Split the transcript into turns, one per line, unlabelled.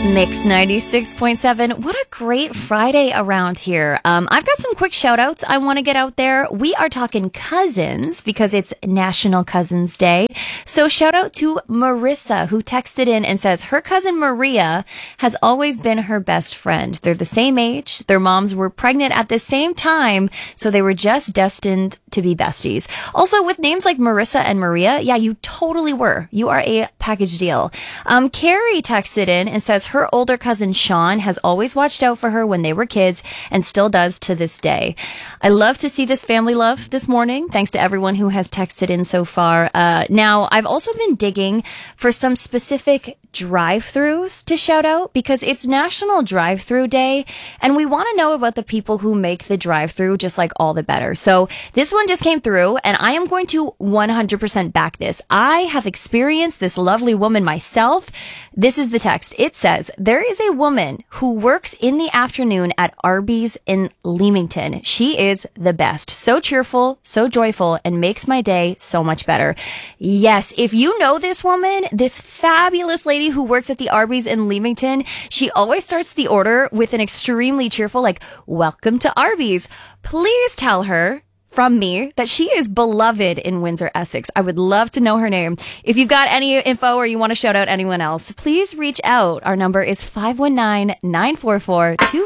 Mix 96.7. What a great Friday around here. I've got some quick shout outs I want to get out there. We are talking cousins because it's National Cousins Day. So shout out to Marissa, who texted in and says her cousin Maria has always been her best friend. They're the same age. Their moms were pregnant at the same time, so they were just destined to be besties. Also, with names like Marissa and Maria, yeah, you totally were. You are a package deal. Carrie texted in and says her older cousin Sean has always watched out for her when they were kids and still does to this day. I love to see this family love this morning. Thanks to everyone who has texted in so far. Now, I've also been digging for some specific drive-thrus to shout out because it's National Drive-Thru Day and we want to know about the people who make the drive-thru just like all the better. So this one just came through and I am going to 100% back this. I have experienced this lovely woman myself. This is the text. It says, there is a woman who works in the afternoon at Arby's in Leamington. She is the best. So cheerful, so joyful, and makes my day so much better. Yes, if you know this woman, this fabulous lady who works at the Arby's in Leamington, she always starts the order with an extremely cheerful, like, welcome to Arby's. Please tell her from me that she is beloved in Windsor, Essex. I would love to know her name. If you've got any info or you want to shout out anyone else, please reach out. Our number is 519-944-25